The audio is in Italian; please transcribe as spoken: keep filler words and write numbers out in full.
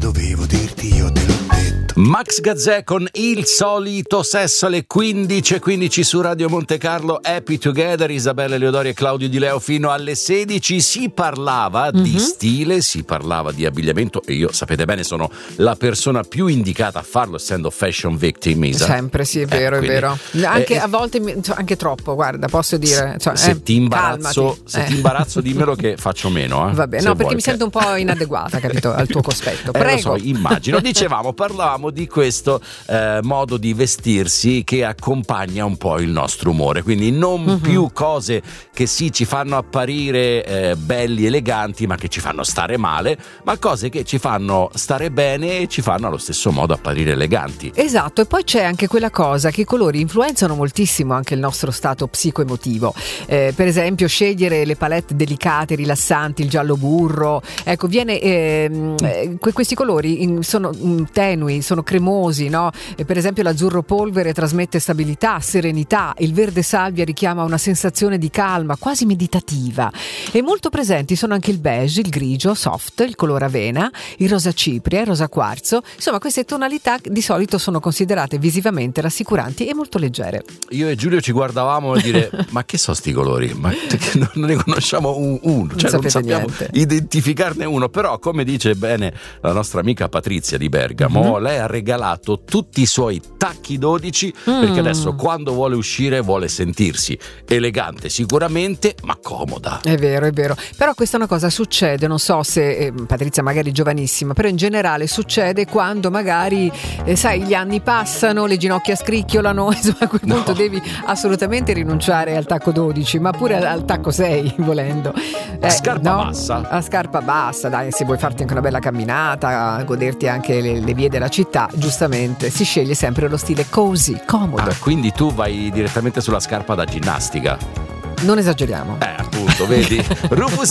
dovevo dirti, io te l'ho detto. Max Gazzè con Il solito sesso alle quindici e quindici su Radio Monte Carlo. Happy Together, Isabella Leodori e Claudio Di Leo fino alle sedici. Si parlava mm-hmm. di stile, si parlava di abbigliamento e io, sapete bene, sono la persona più indicata a farlo, essendo fashion victim. Isa. Sempre, sì, è vero, eh, quindi, è vero. Anche eh, a volte, anche troppo, guarda, posso dire. Cioè, se eh, ti imbarazzo, se eh. ti imbarazzo dimmelo che faccio meno. Eh, Va bene, no, perché mi sento un po' inadeguata, capito, al tuo cospetto. Prego. Eh, lo so, immagino. Dicevamo, parlavamo di questo eh, modo di vestirsi che accompagna un po' il nostro umore, quindi non uh-huh. più cose che sì ci fanno apparire eh, belli, eleganti, ma che ci fanno stare male, ma cose che ci fanno stare bene e ci fanno allo stesso modo apparire eleganti. Esatto, e poi c'è anche quella cosa che i colori influenzano moltissimo anche il nostro stato psicoemotivo. Eh, per esempio, scegliere le palette delicate, rilassanti, il giallo burro, ecco, viene eh, eh, questi colori in, sono mm, tenui, sono cremosi, no? E per esempio l'azzurro polvere trasmette stabilità, serenità, il verde salvia richiama una sensazione di calma, quasi meditativa. E molto presenti sono anche il beige, il grigio soft, il colore avena, il rosa cipria, il rosa quarzo. Insomma, queste tonalità di solito sono considerate visivamente rassicuranti e molto leggere. Io e Giulio ci guardavamo a dire ma che sono sti colori? Ma non ne conosciamo un, uno, cioè non, non sappiamo niente. Identificarne uno, però come dice bene la nostra amica Patrizia di Bergamo, mm-hmm. lei ha regalato tutti i suoi tacchi dodici mm. perché adesso quando vuole uscire vuole sentirsi elegante sicuramente, ma comoda. È vero, è vero, però questa è una cosa, succede, non so se eh, Patrizia magari è giovanissima, però in generale succede quando magari eh, sai, gli anni passano, le ginocchia scricchiolano, insomma a quel no. punto devi assolutamente rinunciare al tacco dodici, ma pure al, al tacco sei volendo. Eh, a scarpa no? bassa. A scarpa bassa, dai, se vuoi farti anche una bella camminata, goderti anche le, le vie della città, giustamente si sceglie sempre lo stile cozy, comodo. Ah, quindi tu vai direttamente sulla scarpa da ginnastica? Non esageriamo. Eh, appunto, vedi? Rufus